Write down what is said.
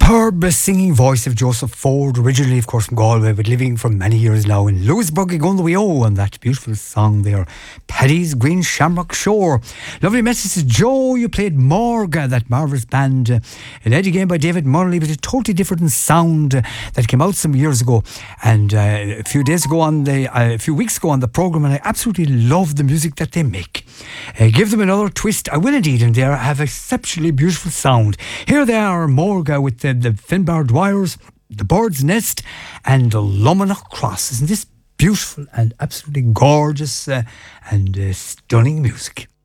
superb singing voice of Joseph Ford, originally, of course, from Galway, but living for many years now in Lewisburg, going the way and that beautiful song there, Paddy's Green Shamrock Shore. Lovely message to Joe. You played Morga, that marvellous band, led again by David Munnelly, but a totally different sound that came out some years ago. And a few weeks ago on the programme, and I absolutely love the music that they make. Give them another twist. I will indeed, and they have exceptionally beautiful sound. Here they are, Morga, with the Finbar Dwyers, the Bird's Nest, and the Lummanock Cross. Isn't this beautiful and absolutely gorgeous and stunning music?